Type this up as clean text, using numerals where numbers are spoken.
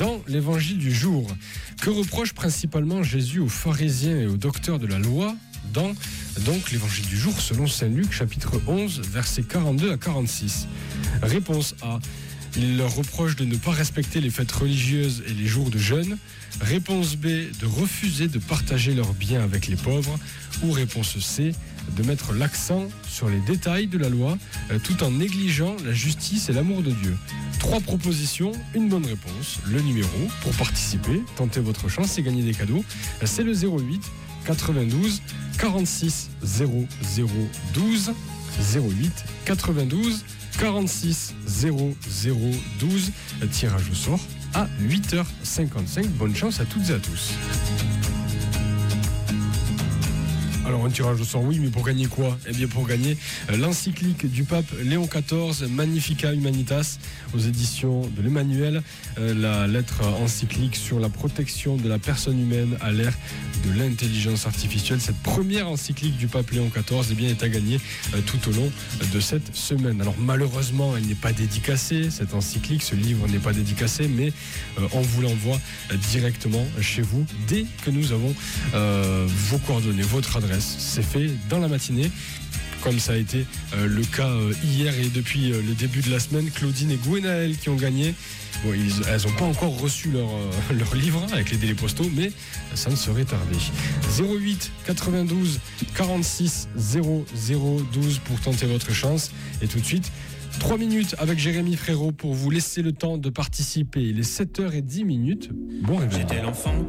Dans l'évangile du jour, que reproche principalement Jésus aux pharisiens et aux docteurs de la loi dans donc l'évangile du jour selon Saint Luc chapitre 11 versets 42 à 46? Réponse A. Il leur reproche de ne pas respecter les fêtes religieuses et les jours de jeûne. Réponse B. De refuser de partager leurs biens avec les pauvres. Ou réponse C. De mettre l'accent sur les détails de la loi tout en négligeant la justice et l'amour de Dieu. 3 propositions, une bonne réponse. Le numéro pour participer, tenter votre chance et gagner des cadeaux, c'est le 08 92 46 00 12 08 92 46 00 12. Tirage au sort à 8h55. Bonne chance à toutes et à tous. Alors un tirage au sort, oui, mais pour gagner quoi? Eh bien pour gagner l'encyclique du pape Léon XIV, Magnificat Humanitas, aux éditions de l'Emmanuel, la lettre encyclique sur la protection de la personne humaine à l'ère de l'intelligence artificielle. Cette première encyclique du pape Léon XIV eh bien, est à gagner tout au long de cette semaine. Alors malheureusement, elle n'est pas dédicacée, cette encyclique, ce livre n'est pas dédicacé, mais on vous l'envoie directement chez vous dès que nous avons vos coordonnées, votre adresse. C'est fait dans la matinée, comme ça a été le cas hier et depuis le début de la semaine. Claudine et Gwenaël qui ont gagné. Bon, elles n'ont pas encore reçu leur livre avec les délais postaux, mais ça ne serait tardé. 08 92 46 00 12 pour tenter votre chance. Et tout de suite, 3 minutes avec Jérémy Frérot pour vous laisser le temps de participer. Il est 7h10. Bon réveil. J'étais l'enfant